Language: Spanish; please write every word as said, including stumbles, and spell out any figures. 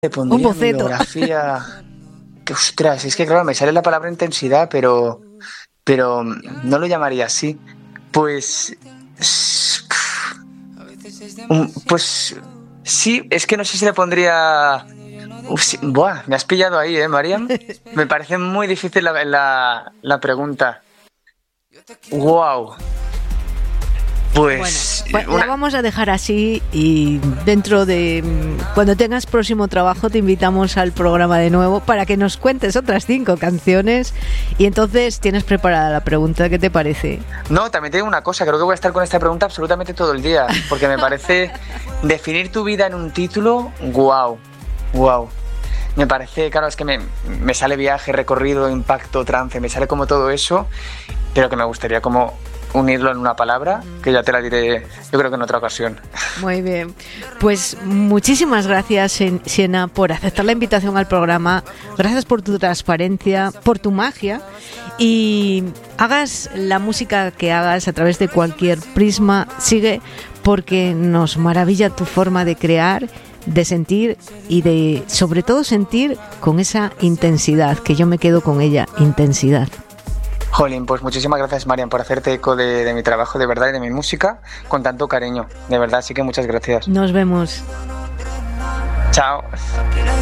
Le Un pondría en mi boceto. biografía. Que, ostras, es que claro, me sale la palabra intensidad, pero, pero no lo llamaría así. Pues, s- un- pues sí, es que no sé si le pondría. Uf, sí, buah, me has pillado ahí, ¿eh, Mariam? Me parece muy difícil la, la, la pregunta. Wow, Bueno, pues pues la una. vamos a dejar así y dentro de mm, cuando tengas próximo trabajo te invitamos al programa de nuevo para que nos cuentes otras cinco canciones y entonces tienes preparada la pregunta. ¿Qué te parece? No, también te digo una cosa, creo que voy a estar con esta pregunta absolutamente todo el día, porque me parece definir tu vida en un título, wow, wow. Me parece, claro, es que me, me sale viaje, recorrido, impacto, trance, me sale como todo eso, pero que me gustaría como unirlo en una palabra, que ya te la diré, yo creo que en otra ocasión. Muy bien. Pues muchísimas gracias, Sen- Siena, por aceptar la invitación al programa. Gracias por tu transparencia, por tu magia. Y hagas la música que hagas a través de cualquier prisma, sigue porque nos maravilla tu forma de crear, de sentir y de, sobre todo, sentir con esa intensidad, que yo me quedo con ella, intensidad. Jolín, pues muchísimas gracias, Marian, por hacerte eco de, de mi trabajo de verdad y de mi música con tanto cariño, de verdad, así que muchas gracias. Nos vemos. Chao.